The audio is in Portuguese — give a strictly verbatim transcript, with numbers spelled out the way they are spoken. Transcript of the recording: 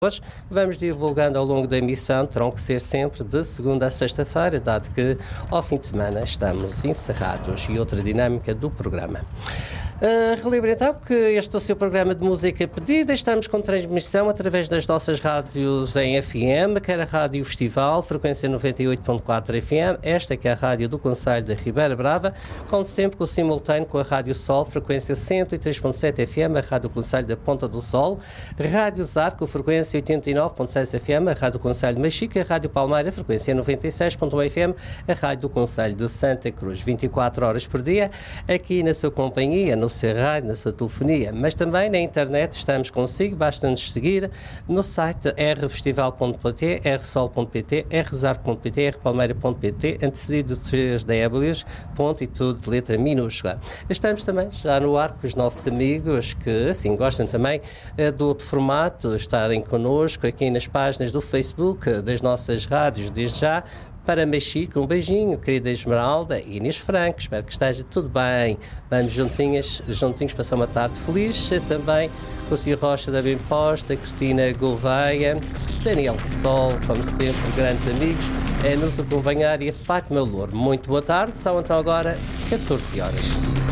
Hoje vamos divulgando ao longo da emissão, terão que ser sempre de segunda a sexta-feira, dado que ao fim de semana estamos encerrados e outra dinâmica do programa. Uh, relembro então que este é o seu programa de música pedida. Estamos com transmissão através das nossas rádios em F M, quer a Rádio Festival, frequência noventa e oito ponto quatro F M, esta que é a rádio do Concelho da Ribeira Brava, como sempre com o simultâneo com a Rádio Sol, frequência cento e três ponto sete F M, a Rádio do Concelho da Ponta do Sol, Rádio Zarco, frequência oitenta e nove ponto seis F M, a Rádio do Concelho de Machica, a Rádio Palmeira, frequência noventa e seis ponto um F M, a Rádio do Concelho de Santa Cruz, vinte e quatro horas por dia, aqui na sua companhia, no seu rádio, na sua telefonia, mas também na internet estamos consigo, basta-nos seguir no site r festival ponto p t, r sol ponto p t, r zarco ponto p t, r palmeira ponto p t, antecedido de três Ws, ponto e tudo de letra minúscula. Estamos também já no ar com os nossos amigos que, assim, gostam também uh, do outro formato, estarem connosco aqui nas páginas do Facebook das nossas rádios, desde já. Para Machica, um beijinho, querida Esmeralda e Inês Franco, espero que esteja tudo bem. Vamos juntinhos, juntinhos passar uma tarde feliz, também com o senhor Rocha da Bemposta, Cristina Gouveia, Daniel Sol, como sempre, grandes amigos, é nos acompanhar, e a Fátima Louro. Muito boa tarde, são então agora catorze horas.